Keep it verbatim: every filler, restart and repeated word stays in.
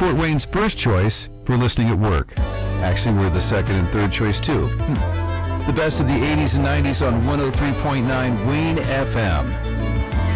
Fort Wayne's first choice for listening at work. Actually, we're the second and third choice too. Hmm. The best of the eighties and nineties on one oh three point nine Wayne F M.